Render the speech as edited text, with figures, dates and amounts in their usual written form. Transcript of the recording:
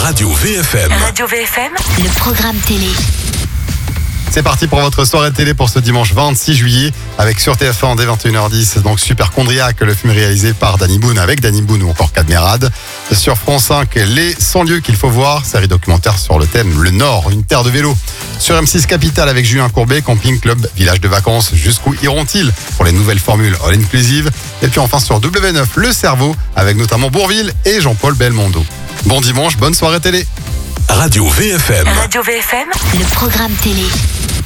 Radio VFM. Radio VFM, le programme télé. C'est parti pour votre soirée télé pour ce dimanche 26 juillet avec sur TF1 dès 21h10, donc Superchondriac, le film réalisé par Danny Boone avec Danny Boone ou encore Cadmerade. Sur France 5, Les 100 lieux qu'il faut voir, série documentaire sur le thème Le Nord, une terre de vélo. Sur M6 Capital avec Julien Courbet, Camping Club, village de vacances, jusqu'où iront-ils pour les nouvelles formules all inclusive. Et puis enfin sur W9, Le Cerveau avec notamment Bourvil et Jean-Paul Belmondo. Bon dimanche, bonne soirée télé. Radio VFM. Radio VFM, Le programme télé.